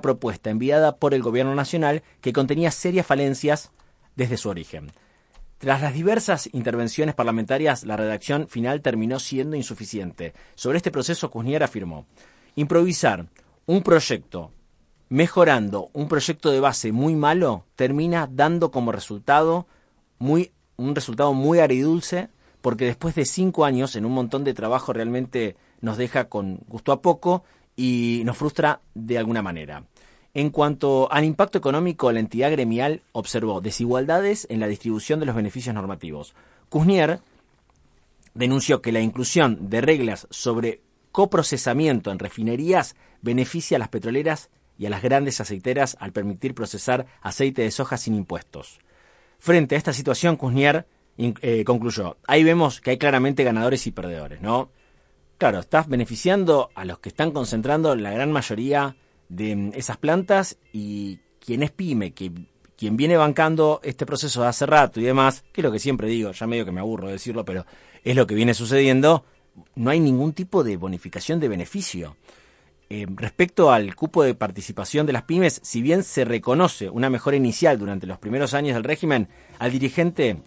propuesta enviada por el Gobierno Nacional que contenía serias falencias desde su origen. Tras las diversas intervenciones parlamentarias, la redacción final terminó siendo insuficiente. Sobre este proceso, Kuznier afirmó: improvisar un proyecto mejorando un proyecto de base muy malo termina dando como resultado un resultado muy agridulce, porque después de 5 años en un montón de trabajo realmente nos deja con gusto a poco y nos frustra de alguna manera. En cuanto al impacto económico, la entidad gremial observó desigualdades en la distribución de los beneficios normativos. Kuznier denunció que la inclusión de reglas sobre coprocesamiento en refinerías beneficia a las petroleras y a las grandes aceiteras al permitir procesar aceite de soja sin impuestos. Frente a esta situación, Kuznier concluyó: ahí vemos que hay claramente ganadores y perdedores, ¿no? Claro, estás beneficiando a los que están concentrando la gran mayoría de esas plantas, y quien es pyme, quien viene bancando este proceso de hace rato y demás, que es lo que siempre digo, ya medio que me aburro de decirlo, pero es lo que viene sucediendo, no hay ningún tipo de bonificación de beneficio. Respecto al cupo de participación de las pymes, si bien se reconoce una mejora inicial durante los primeros años del régimen, el dirigente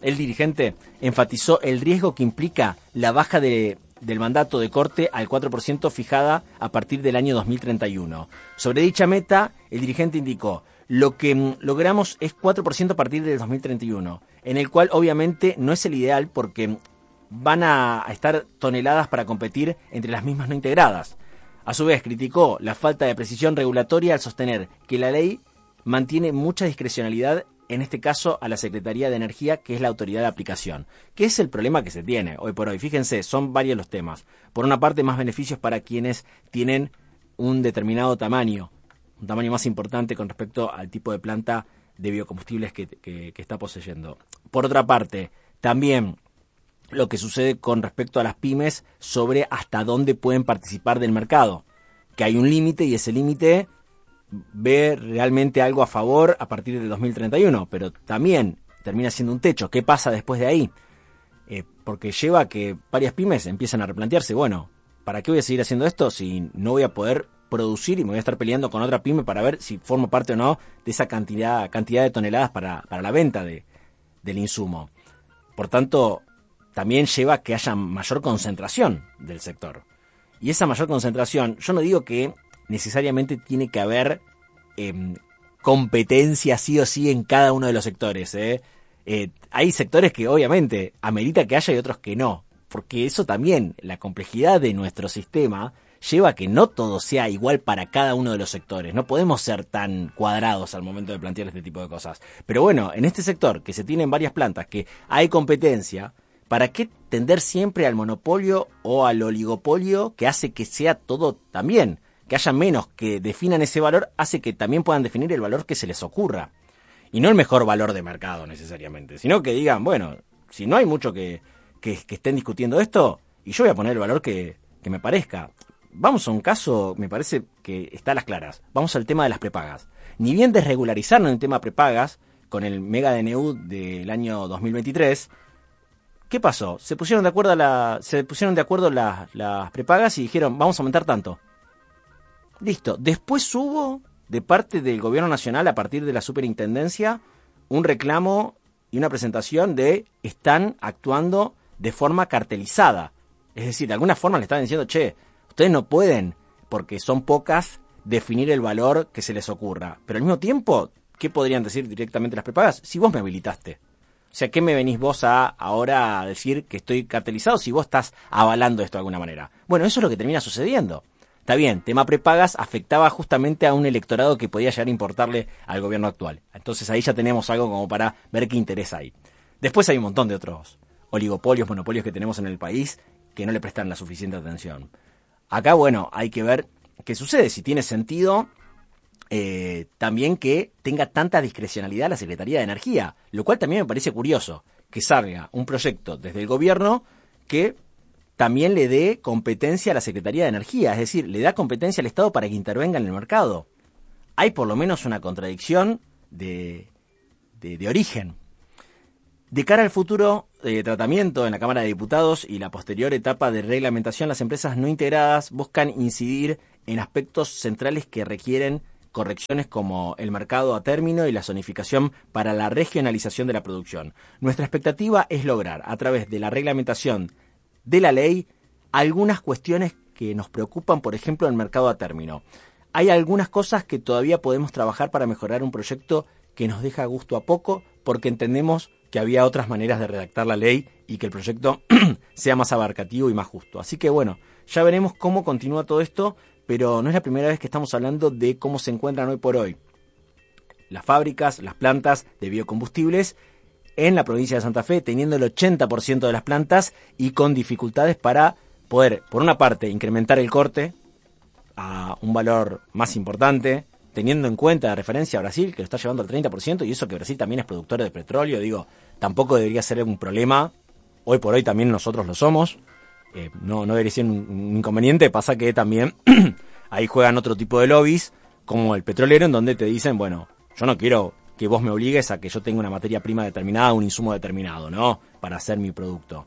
enfatizó el riesgo que implica la baja del mandato de corte al 4% fijada a partir del año 2031. Sobre dicha meta, el dirigente indicó: lo que logramos es 4% a partir del 2031, en el cual obviamente no es el ideal porque van a estar toneladas para competir entre las mismas no integradas. A su vez, criticó la falta de precisión regulatoria al sostener que la ley mantiene mucha discrecionalidad, en este caso a la Secretaría de Energía, que es la autoridad de aplicación. ¿Qué es el problema que se tiene hoy por hoy? Fíjense, son varios los temas. Por una parte, más beneficios para quienes tienen un determinado tamaño, un tamaño más importante con respecto al tipo de planta de biocombustibles que está poseyendo. Por otra parte, también lo que sucede con respecto a las pymes sobre hasta dónde pueden participar del mercado, que hay un límite y ese límite ve realmente algo a favor a partir del 2031, pero también termina siendo un techo. ¿Qué pasa después de ahí? Porque lleva a que varias pymes empiezan a replantearse: bueno, ¿para qué voy a seguir haciendo esto si no voy a poder producir y me voy a estar peleando con otra pyme para ver si formo parte o no de esa cantidad de toneladas para la venta del insumo? Por tanto, también lleva a que haya mayor concentración del sector. Y esa mayor concentración, yo no digo que necesariamente tiene que haber competencia sí o sí en cada uno de los sectores. Hay sectores que obviamente amerita que haya y otros que no, porque eso también, la complejidad de nuestro sistema lleva a que no todo sea igual para cada uno de los sectores. No podemos ser tan cuadrados al momento de plantear este tipo de cosas. Pero bueno, en este sector que se tienen varias plantas, que hay competencia, ¿para qué tender siempre al monopolio o al oligopolio que hace que sea todo también? Que haya menos que definan ese valor hace que también puedan definir el valor que se les ocurra. Y no el mejor valor de mercado necesariamente, sino que digan: bueno, si no hay mucho que estén discutiendo esto, y yo voy a poner el valor que me parezca. Vamos a un caso, me parece que está a las claras. Vamos al tema de las prepagas. Ni bien desregularizaron el tema prepagas con el mega DNU del año 2023... ¿Qué pasó? Se pusieron de acuerdo las prepagas y dijeron: vamos a aumentar tanto. Listo. Después hubo, de parte del Gobierno Nacional, a partir de la superintendencia, un reclamo y una presentación de: están actuando de forma cartelizada. Es decir, de alguna forma le estaban diciendo: che, ustedes no pueden, porque son pocas, definir el valor que se les ocurra. Pero al mismo tiempo, ¿qué podrían decir directamente las prepagas? Si vos me habilitaste. O sea, ¿qué me venís vos ahora a decir que estoy cartelizado si vos estás avalando esto de alguna manera? Bueno, eso es lo que termina sucediendo. Está bien, tema prepagas afectaba justamente a un electorado que podía llegar a importarle al gobierno actual. Entonces ahí ya tenemos algo como para ver qué interés hay. Después hay un montón de otros oligopolios, monopolios que tenemos en el país que no le prestan la suficiente atención. Acá, bueno, hay que ver qué sucede, si tiene sentido también que tenga tanta discrecionalidad la Secretaría de Energía, lo cual también me parece curioso, que salga un proyecto desde el gobierno que también le dé competencia a la Secretaría de Energía, es decir, le da competencia al Estado para que intervenga en el mercado. Hay por lo menos una contradicción de origen. De cara al futuro tratamiento en la Cámara de Diputados y la posterior etapa de reglamentación, las empresas no integradas buscan incidir en aspectos centrales que requieren correcciones como el mercado a término y la zonificación para la regionalización de la producción. Nuestra expectativa es lograr, a través de la reglamentación de la ley, algunas cuestiones que nos preocupan, por ejemplo, en el mercado a término. Hay algunas cosas que todavía podemos trabajar para mejorar un proyecto que nos deja gusto a poco, porque entendemos que había otras maneras de redactar la ley y que el proyecto sea más abarcativo y más justo. Así que bueno, ya veremos cómo continúa todo esto, pero no es la primera vez que estamos hablando de cómo se encuentran hoy por hoy las fábricas, las plantas de biocombustibles en la provincia de Santa Fe, teniendo el 80% de las plantas y con dificultades para poder, por una parte, incrementar el corte a un valor más importante, teniendo en cuenta de referencia a Brasil, que lo está llevando al 30%, y eso que Brasil también es productor de petróleo, digo, tampoco debería ser un problema. Hoy por hoy también nosotros lo somos. No debería ser un inconveniente. Pasa que también ahí juegan otro tipo de lobbies, como el petrolero, en donde te dicen, bueno, yo no quiero que vos me obligues a que yo tenga una materia prima determinada, un insumo determinado, ¿no? Para hacer mi producto.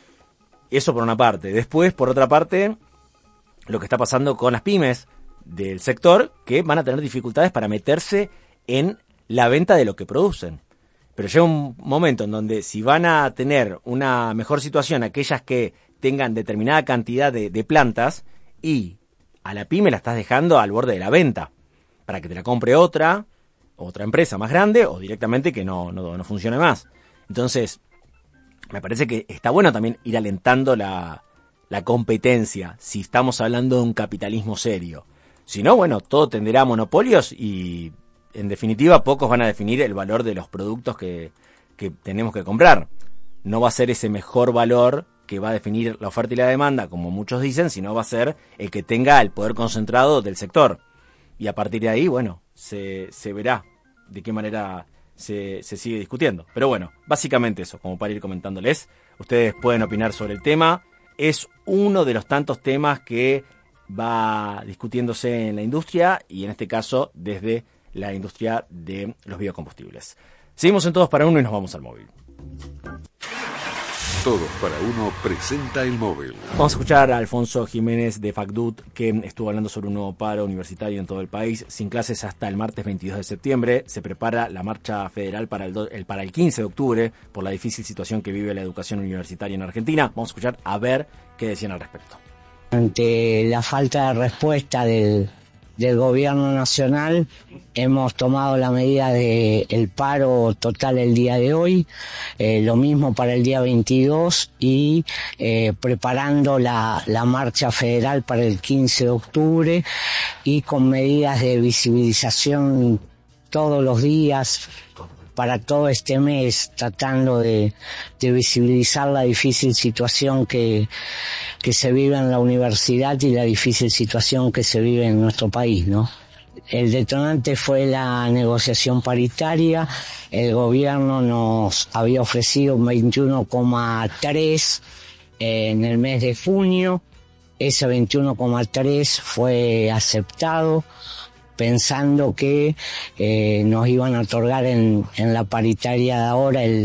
Eso por una parte. Después, por otra parte, lo que está pasando con las pymes del sector, que van a tener dificultades para meterse en la venta de lo que producen. Pero llega un momento en donde si van a tener una mejor situación aquellas que tengan determinada cantidad de plantas, y a la pyme la estás dejando al borde de la venta, para que te la compre otra empresa más grande, o directamente que no funcione más. Entonces, me parece que está bueno también ir alentando la competencia, si estamos hablando de un capitalismo serio. Si no, bueno, todo tenderá a monopolios y, en definitiva, pocos van a definir el valor de los productos que tenemos que comprar. No va a ser ese mejor valor que va a definir la oferta y la demanda, como muchos dicen, sino va a ser el que tenga el poder concentrado del sector. Y a partir de ahí, bueno, se verá de qué manera se sigue discutiendo. Pero bueno, básicamente eso, como para ir comentándoles. Ustedes pueden opinar sobre el tema. Es uno de los tantos temas que va discutiéndose en la industria, y en este caso desde la industria de los biocombustibles. Seguimos en Todos para Uno y nos vamos al móvil. Todos para Uno presenta el móvil. Vamos a escuchar a Alfonso Jiménez de FACDUT, que estuvo hablando sobre un nuevo paro universitario en todo el país, sin clases hasta el martes 22 de septiembre. Se prepara la marcha federal para el 15 de octubre por la difícil situación que vive la educación universitaria en Argentina. Vamos a escuchar a ver qué decían al respecto. Ante la falta de respuesta del gobierno nacional, hemos tomado la medida del paro total el día de hoy, lo mismo para el día 22, y preparando la marcha federal para el 15 de octubre, y con medidas de visibilización todos los días para todo este mes, tratando de visibilizar la difícil situación que se vive en la universidad y la difícil situación que se vive en nuestro país, ¿no? El detonante fue la negociación paritaria. El gobierno nos había ofrecido 21,3 en el mes de junio. Ese 21,3 fue aceptado, pensando que nos iban a otorgar en la paritaria de ahora el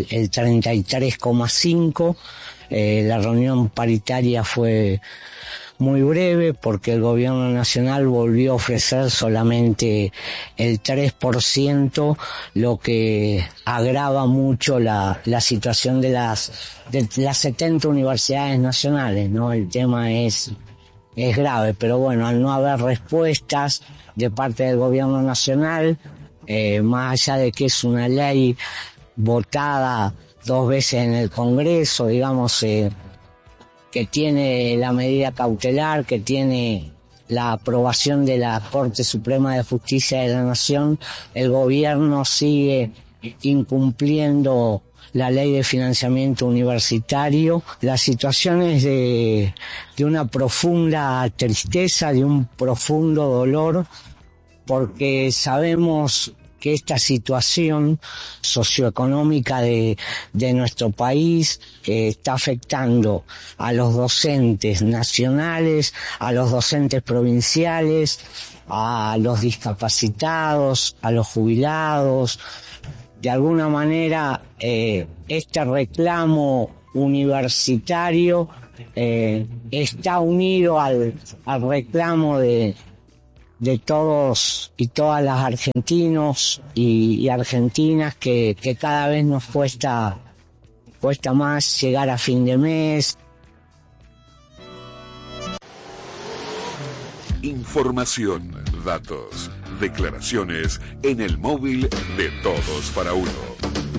33,5. La reunión paritaria fue muy breve porque el gobierno nacional volvió a ofrecer solamente el 3%, lo que agrava mucho la situación de las 70 universidades nacionales, ¿no? El tema es grave, pero bueno, al no haber respuestas de parte del gobierno nacional, más allá de que es una ley votada 2 veces en el Congreso, digamos, que tiene la medida cautelar, que tiene la aprobación de la Corte Suprema de Justicia de la Nación, el gobierno sigue incumpliendo la ley de financiamiento universitario. La situación es de una profunda tristeza, de un profundo dolor, porque sabemos que esta situación socioeconómica de nuestro país está afectando a los docentes nacionales, a los docentes provinciales, a los discapacitados, a los jubilados. De alguna manera, este reclamo universitario está unido al reclamo de de todos y todas las argentinos y argentinas que cada vez nos cuesta más llegar a fin de mes. Información, datos, declaraciones en el móvil de Todos para Uno.